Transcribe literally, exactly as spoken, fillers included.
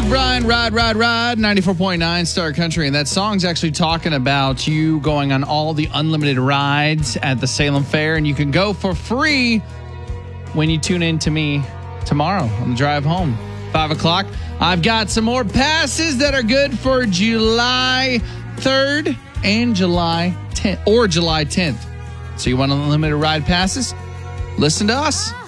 Brian, Ride, Ride, Ride, ninety-four point nine Star Country. And that song's actually talking about you going on all the unlimited rides at the Salem Fair. And you can go for free when you tune in to me tomorrow on the drive home. Five o'clock. I've got some more passes that are good for July third and July tenth, or July tenth. So you want unlimited ride passes? Listen to us.